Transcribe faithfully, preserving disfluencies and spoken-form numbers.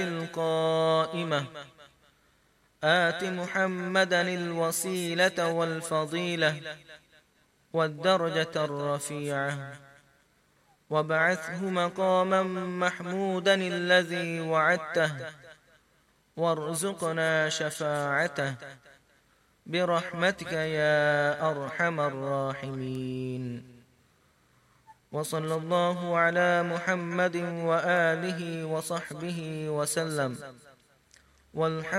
القائمة آت محمدا الوسيلة والفضيلة والدرجة الرفيعة وابعثه مقاما محمودا الذي وعدته وارزقنا شفاعته برحمتك يا أرحم الراحمين. وصلى الله على محمد وآله وصحبه وسلم والحمد